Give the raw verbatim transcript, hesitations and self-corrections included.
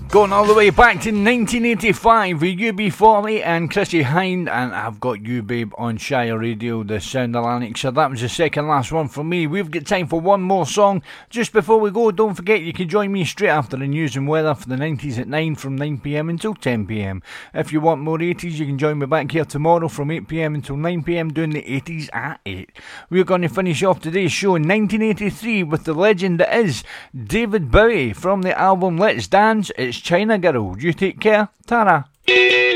Going all the way back to nineteen eighty-five with U B forty and Chrissy Hind, and I've got you, babe, on Shire Radio, the sound of Lanarkshire. That was the second last one for me. We've got time for one more song. Just before we go, don't forget you can join me straight after the news and weather for the nineties at nine from nine p m until ten p m. If you want more eighties, you can join me back here tomorrow from eight p m until nine p m doing the eighties at eight. We're going to finish off today's show in nineteen eighty-three with the legend that is David Bowie from the album Let's Dance. It's China Girl. You take care. Ta-ra.